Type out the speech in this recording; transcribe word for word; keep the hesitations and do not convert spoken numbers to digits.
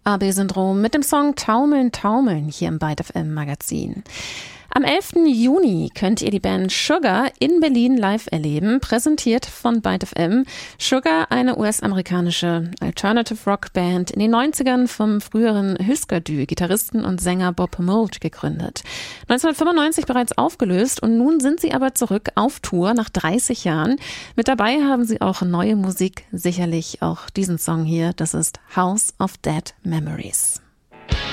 A B-Syndrom mit dem Song Taumeln, Taumeln hier im Byte F M Magazin. Am elften Juni könnt ihr die Band Sugar in Berlin live erleben, präsentiert von Byte F M. Sugar, eine U S-amerikanische Alternative-Rock-Band, in den neunzigern vom früheren Husker Du, Gitarristen und Sänger Bob Mould, gegründet. neunzehnhundertfünfundneunzig bereits aufgelöst und nun sind sie aber zurück auf Tour nach dreißig Jahren. Mit dabei haben sie auch neue Musik, sicherlich auch diesen Song hier, das ist House of Dead Memories.